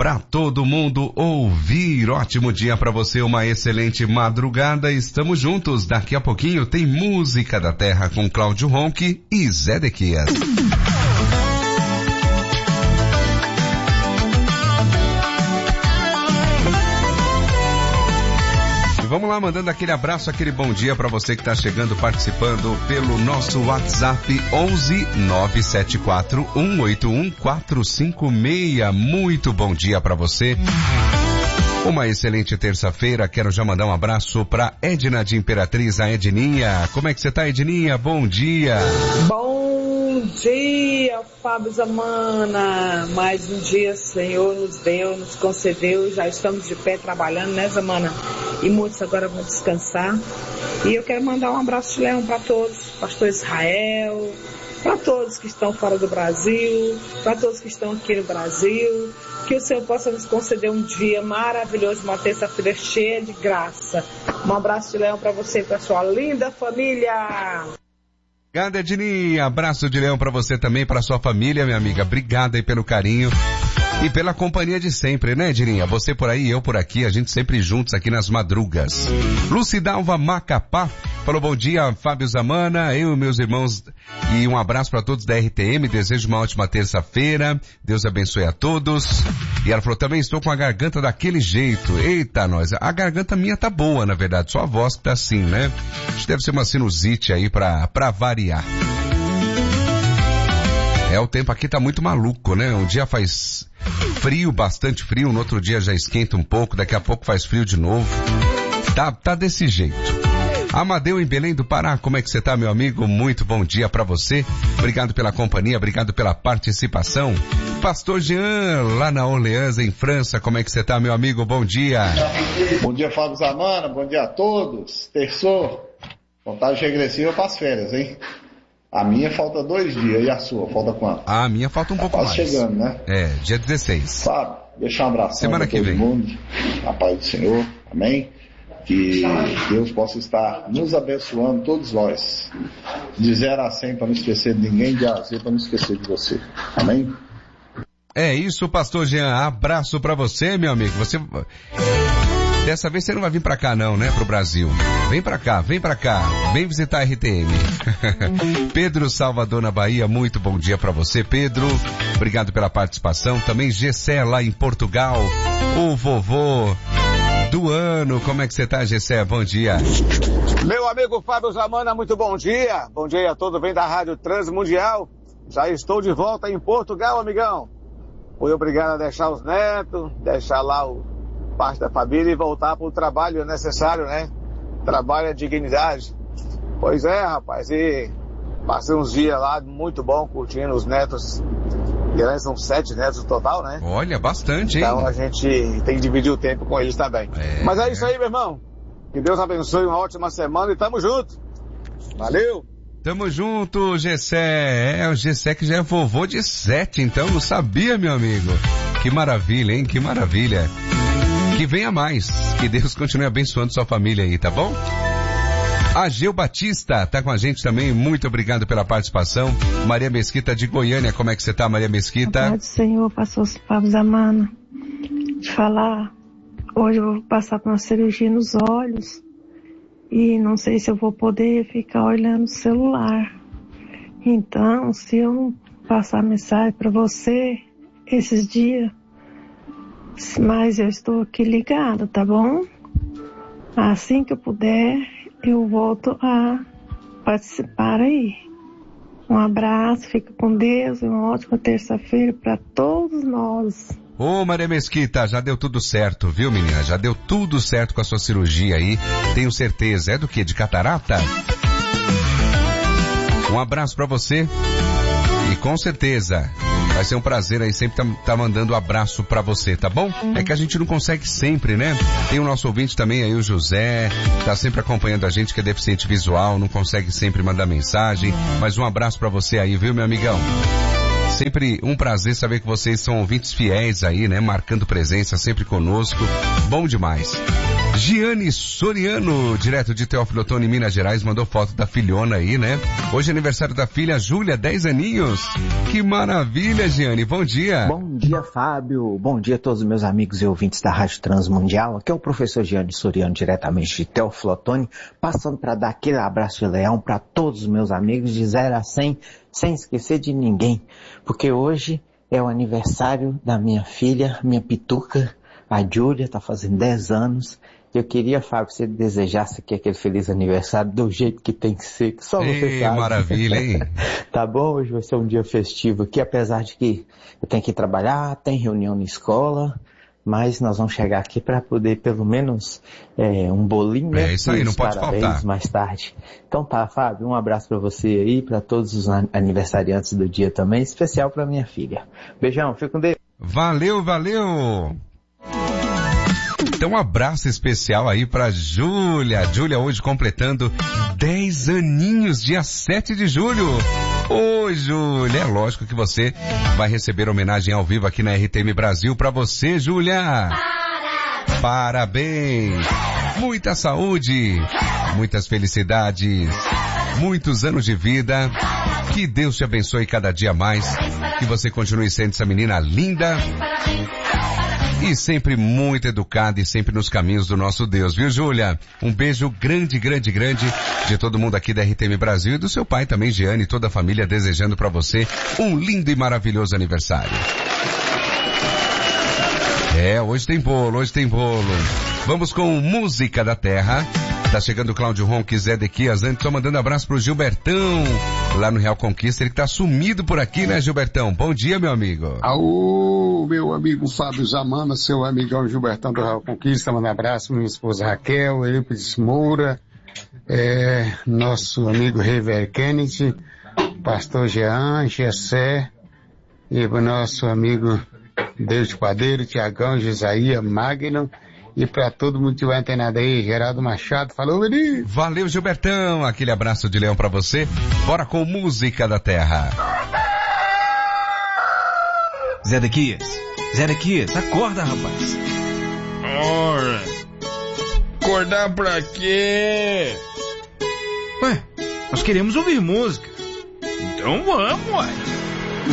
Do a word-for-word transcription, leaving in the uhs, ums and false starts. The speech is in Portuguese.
para todo mundo ouvir. Ótimo dia para você, uma excelente madrugada. Estamos juntos. Daqui a pouquinho tem Música da Terra com Cláudio Ronque e Zé Dequias. Vamos lá, mandando aquele abraço, aquele bom dia para você que está chegando, participando pelo nosso WhatsApp onze nove sete quatro um oito um quatro cinco seis. Muito bom dia para você. Uma excelente terça-feira. Quero já mandar um abraço para Edna de Imperatriz, a Edninha. Como é que você tá, Edninha? Bom dia. Bom dia, Fábio Zamana. Mais um dia, Senhor nos deu, nos concedeu. Já estamos de pé trabalhando, né, Zamana? E muitos agora vão descansar. E eu quero mandar um abraço de leão para todos, pastor Israel, para todos que estão fora do Brasil, para todos que estão aqui no Brasil. Que o Senhor possa nos conceder um dia maravilhoso, uma terça-feira cheia de graça. Um abraço de leão para você e para sua linda família. Obrigado, Edninha. Abraço de leão para você também, para sua família, minha amiga. Obrigado aí pelo carinho e pela companhia de sempre, né, Edninha? Você por aí, eu por aqui, a gente sempre juntos aqui nas madrugas. Lucidalva Macapá falou bom dia, Fábio Zamana, eu e meus irmãos, e um abraço para todos da R T M, desejo uma ótima terça-feira, Deus abençoe a todos. E ela falou, também estou com a garganta daquele jeito. Eita, nós, a garganta minha tá boa, na verdade, só a voz que tá assim, né? Acho que deve ser uma sinusite aí pra, pra variar. É, o tempo aqui tá muito maluco, né? Um dia faz frio, bastante frio, no outro dia já esquenta um pouco, daqui a pouco faz frio de novo. Tá, tá desse jeito. Amadeu em Belém do Pará, como é que você tá, meu amigo? Muito bom dia pra você. Obrigado pela companhia, obrigado pela participação. Pastor Jean, lá na Orleans, em França, como é que você tá, meu amigo? Bom dia. Bom dia, Fábio Zamana, bom dia a todos. Terçou, contagem regressiva para as férias, hein? A minha falta dois dias, e a sua? Falta quanto? A minha falta um tá pouco quase mais. Chegando, né? É, dia dezesseis. Fábio, deixar um abraço semana para todo vem. mundo. A paz do Senhor, amém? Que Deus possa estar nos abençoando, todos nós. De zero a cem, para não esquecer de ninguém, de A a Z, para não esquecer de você. Amém? É isso, pastor Jean. Abraço para você, meu amigo. Você... Dessa vez você não vai vir pra cá não, né, pro Brasil. Vem pra cá, vem pra cá, vem visitar a R T M. Pedro Salvador na Bahia, muito bom dia pra você, Pedro. Obrigado pela participação. Também Gessé lá em Portugal, o vovô do ano. Como é que você tá, Gessé? Bom dia. Meu amigo Fábio Zamana, muito bom dia. Bom dia a todos, vem da Rádio Transmundial. Já estou de volta em Portugal, amigão. Fui obrigado a deixar os netos, deixar lá o parte da família e voltar para o trabalho necessário, né? Trabalho é dignidade. Pois é, rapaz, e passei uns dias lá muito bom, curtindo os netos. E são sete netos no total, né? Olha, bastante, hein? Então a gente tem que dividir o tempo com eles também. É... Mas é isso aí, meu irmão. Que Deus abençoe, uma ótima semana e tamo junto. Valeu! Tamo junto, Gessé. É, o Gessé que já é vovô de sete, então não sabia, meu amigo. Que maravilha, hein? Que maravilha. Que venha mais. Que Deus continue abençoando sua família aí, tá bom? Ageu Batista tá com a gente também. Muito obrigado pela participação. Maria Mesquita de Goiânia. Como é que você tá, Maria Mesquita? Obrigado, Senhor, pastor Fábio Zamana. De falar, hoje eu vou passar por uma cirurgia nos olhos. E não sei se eu vou poder ficar olhando o celular. Então, se eu não passar mensagem para você esses dias, mas eu estou aqui ligado, tá bom? Assim que eu puder, eu volto a participar aí. Um abraço, fica com Deus e uma ótima terça-feira para todos nós. Ô Maria Mesquita, já deu tudo certo, viu menina? Já deu tudo certo com a sua cirurgia aí, tenho certeza. É do quê? De catarata? Um abraço pra você e com certeza vai ser um prazer aí sempre tá, tá mandando um abraço pra você, tá bom? É que a gente não consegue sempre, né? Tem o nosso ouvinte também aí, o José, tá sempre acompanhando a gente que é deficiente visual, não consegue sempre mandar mensagem, mas um abraço pra você aí, viu, meu amigão? Sempre um prazer saber que vocês são ouvintes fiéis aí, né? Marcando presença sempre conosco. Bom demais. Giane Soriano, direto de Teófilo Otoni, Minas Gerais, mandou foto da filhona aí, né? Hoje é aniversário da filha Júlia, dez aninhos. Que maravilha, Giane. Bom dia. Bom dia, Fábio. Bom dia a todos os meus amigos e ouvintes da Rádio Transmundial. Aqui é o professor Giane Soriano, diretamente de Teófilo Otoni, passando para dar aquele abraço de leão para todos os meus amigos de zero a cem, sem esquecer de ninguém. Porque hoje é o aniversário da minha filha, minha pituca, a Júlia, tá fazendo dez anos. Eu queria, Fábio, que você desejasse aqui aquele feliz aniversário do jeito que tem que ser, que só você Ei, sabe. Maravilha, hein? Tá bom? Hoje vai ser um dia festivo aqui, apesar de que eu tenho que trabalhar, tem reunião na escola, mas nós vamos chegar aqui para poder pelo menos é, um bolinho, né? É isso aí, não pode faltar. Mais tarde. Então tá, Fábio, um abraço para você aí, para todos os aniversariantes do dia também, especial para minha filha. Beijão, fica com Deus. Valeu, valeu! Então um abraço especial aí pra Júlia. Júlia hoje completando dez aninhos, dia sete de julho. Ô, Júlia, é lógico que você vai receber homenagem ao vivo aqui na R T M Brasil pra você, Júlia. Parabéns! Parabéns! Muita saúde, muitas felicidades, muitos anos de vida. Que Deus te abençoe cada dia mais. Que você continue sendo essa menina linda. E sempre muito educada e sempre nos caminhos do nosso Deus, viu, Júlia? Um beijo grande, grande, grande de todo mundo aqui da R T M Brasil e do seu pai também, Giane, e toda a família desejando pra você um lindo e maravilhoso aniversário. É, hoje tem bolo, hoje tem bolo. Vamos com Música da Terra. Tá chegando o Cláudio Ronques, Zé Dequias, antes só mandando abraço pro Gilbertão, lá no Real Conquista, ele que tá sumido por aqui, né, Gilbertão? Bom dia, meu amigo. Aô, meu amigo Fábio Zamana, seu amigão Gilbertão do Real Conquista, manda abraço, minha esposa Raquel, Eurípides Moura, é, nosso amigo Rever Kennedy, pastor Jean, Gessé, e o nosso amigo Deus de Padeiro, Tiagão, Jesaía, Magno, e pra todo mundo que vai antenado aí, Geraldo Machado, falou, menino! Valeu, Gilbertão, aquele abraço de leão pra você. Bora com Música da Terra. Zé Dequias, Zé Dequias, acorda, rapaz. Ora, acordar pra quê? Ué, nós queremos ouvir música. Então vamos, ué.